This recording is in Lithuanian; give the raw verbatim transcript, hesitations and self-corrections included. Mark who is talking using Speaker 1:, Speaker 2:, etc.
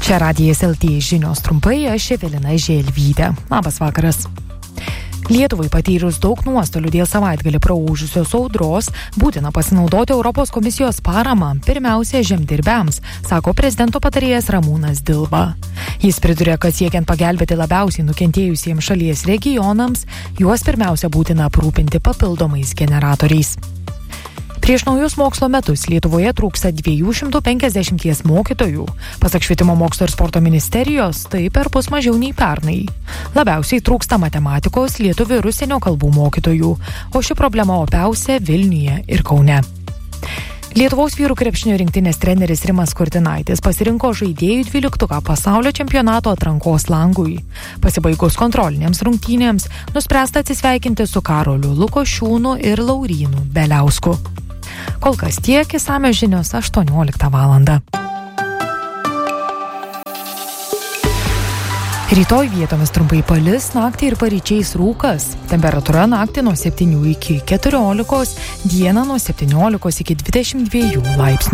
Speaker 1: Čia Radijas L T žinios trumpai, aš Evelina Želvytė. Labas vakaras. Lietuvai patyrus daug nuostolių dėl savaitgalį praūžusios audros, būtina pasinaudoti Europos komisijos paramą, pirmiausia žemdirbiams, sako prezidento patarėjas Ramūnas Dilba. Jis priduria, kad siekiant pagelbėti labiausiai nukentėjusiems šalies regionams, juos pirmiausia būtina aprūpinti papildomais generatoriais. Prieš naujus mokslo metus Lietuvoje trūksta dviejų šimtų penkiasdešimties mokytojų. Pasak Švietimo mokslo ir sporto ministerijos, tai perpus mažiau nei pernai. Labiausiai trūksta matematikos, lietuvių ir užsienio kalbų mokytojų, o ši problema opiausia Vilniuje ir Kaune. Lietuvos vyrų krepšinio rinktinės treneris Rimas Kurtinaitis pasirinko žaidėjų dvyliktuką pasaulio čempionato atrankos langui. Pasibaigus kontrolinėms rungtynėms, nuspręsta atsisveikinti su Karoliu Lukošiūnu ir Laurynu Beliausku. Kol kas tiek, išsamios žinios aštuonioliktą valandą. Rytoj vietomis trumpai palis, naktį ir paryčiais rūkas. Temperatūra naktį nuo septynių iki keturiolikos, dieną nuo septyniolikos iki dvidešimt dviejų laipsnių.